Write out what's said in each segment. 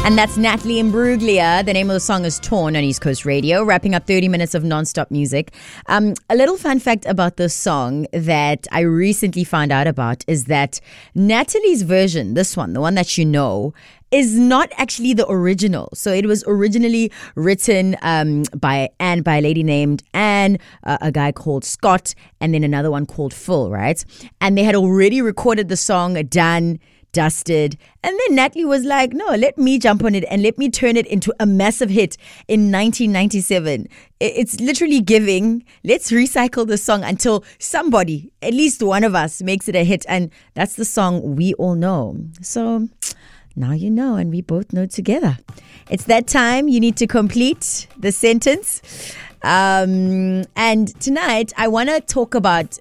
And that's Natalie Imbruglia. The name of the song is Torn on East Coast Radio, wrapping up 30 minutes of non-stop music. A little fun fact about this song that I recently found out about is that Natalie's version, this one, the one that you know, is not actually the original. So it was originally written by a lady named Anne, a guy called Scott, and then another one called Phil, right? And they had already recorded the song, done, dusted, and then Natalie was like, no, let me jump on it and let me turn it into a massive hit in 1997. It's literally giving, let's recycle the song until somebody, at least one of us, makes it a hit, and that's the song we all know. So now you know, and we both know together. It's that time. You need to complete the sentence. And tonight I want to talk about,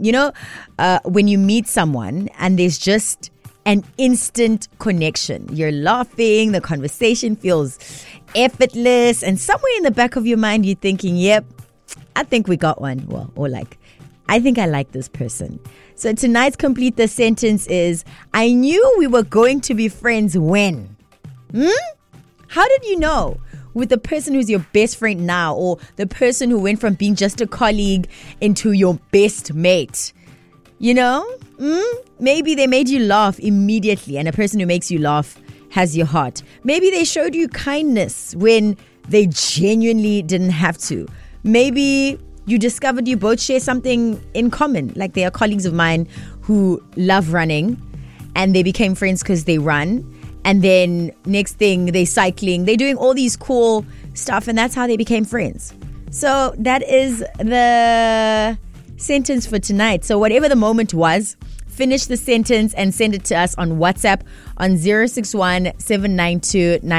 when you meet someone and there's just an instant connection. You're laughing, the conversation feels effortless, and somewhere in the back of your mind you're thinking, yep, I think we got one. Well, or like, I think I like this person. So tonight's complete the sentence is, I knew we were going to be friends when? How did you know? With the person who's your best friend now, or the person who went from being just a colleague into your best mate? You know? Maybe they made you laugh immediately, and a person who makes you laugh has your heart. Maybe they showed you kindness when they genuinely didn't have to. Maybe you discovered you both share something in common. Like, they are colleagues of mine who love running, and they became friends because they run. And then next thing, they're cycling. They're doing all these cool stuff, and that's how they became friends. So that is the sentence for tonight. So whatever the moment was, finish the sentence and send it to us on WhatsApp on 061 792